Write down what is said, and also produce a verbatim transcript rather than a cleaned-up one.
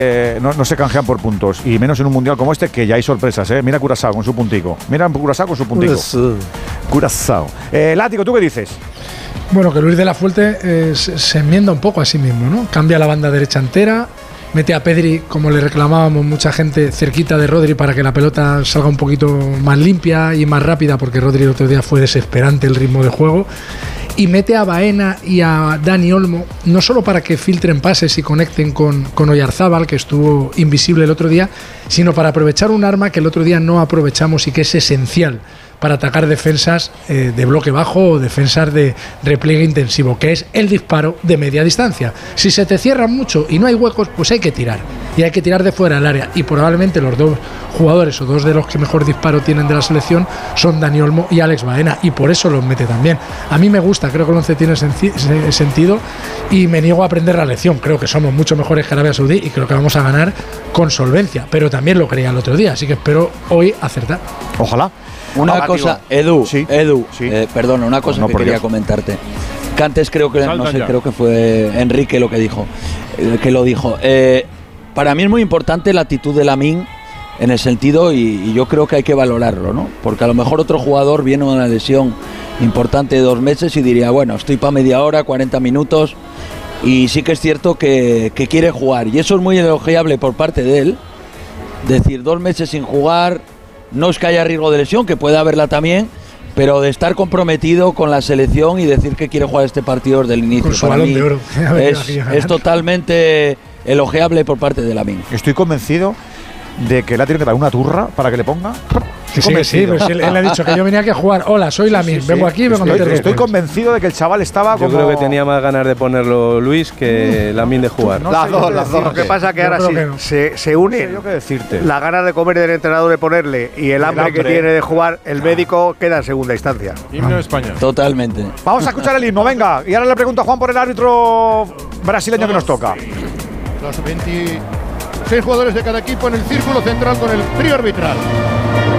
eh, no, no se canjean por puntos, y menos en un mundial como este, que ya hay sorpresas, ¿eh? Mira Curazao con su puntico. Mira Curazao con su puntico. Curazao. Eh, Látigo, ¿tú qué dices? Bueno, que Luis de la Fuente eh, se, se enmienda un poco a sí mismo, ¿no? Cambia la banda derecha entera, mete a Pedri, como le reclamábamos mucha gente, cerquita de Rodri para que la pelota salga un poquito más limpia y más rápida, porque Rodri el otro día fue desesperante el ritmo de juego. Y mete a Baena y a Dani Olmo, no solo para que filtren pases y conecten con, con Oyarzábal, que estuvo invisible el otro día, sino para aprovechar un arma que el otro día no aprovechamos y que es esencial para atacar defensas eh, de bloque bajo o defensas de repliegue intensivo, que es el disparo de media distancia. Si se te cierran mucho y no hay huecos, pues hay que tirar. Y hay que tirar de fuera del área. Y probablemente los dos jugadores o dos de los que mejor disparo tienen de la selección son Dani Olmo y Alex Baena. Y por eso los mete también. A mí me gusta, creo que el once tiene sen- sentido y me niego a aprender la lección. Creo que somos mucho mejores que Arabia Saudí y creo que vamos a ganar con solvencia. Pero también lo creía el otro día, así que espero hoy acertar. Ojalá. Una ah, cosa, Edu, sí, Edu, sí. Eh, perdona, una cosa no, no, que quería Dios. comentarte. Que antes creo que, Salta no sé, ya. creo que fue Enrique lo que dijo, eh, que lo dijo. Eh, para mí es muy importante la actitud de Lamine en el sentido, y, y yo creo que hay que valorarlo, ¿no? Porque a lo mejor otro jugador viene con una lesión importante de dos meses y diría, bueno, estoy para media hora, cuarenta minutos, y sí que es cierto que, que quiere jugar. Y eso es muy elogiable por parte de él, decir, dos meses sin jugar. No es que haya riesgo de lesión, que puede haberla también, pero de estar comprometido con la selección y decir que quiere jugar este partido desde el inicio. Con su Para balón mí de oro. Es, es totalmente elogiable por parte de Lamine. Estoy convencido de que le ha tenido que dar una turra para que le ponga. Sí, sí, sí, pero si él, él le ha dicho que yo venía aquí a jugar. Hola, soy Lamine, sí, sí, vengo aquí, vengo estoy, a meter Estoy convencido de que el chaval estaba yo como… creo que tenía más ganas de ponerlo Luis que Lamine de jugar. No las sé dos, las dos. Lo que pasa que yo ahora sí no. se, se unen. No sé yo qué decirte. La ganas de comer del entrenador de ponerle y el hambre, el hambre que tiene de jugar, el médico queda en segunda instancia. Himno de España. Totalmente. Vamos a escuchar el himno, venga. Y ahora le pregunto a Juan por el árbitro brasileño que nos toca. Los veintiséis jugadores de cada equipo en el círculo central con el trío arbitral.